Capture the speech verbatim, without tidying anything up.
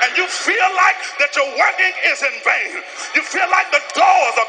and you feel like that your working is in vain. You feel like the doors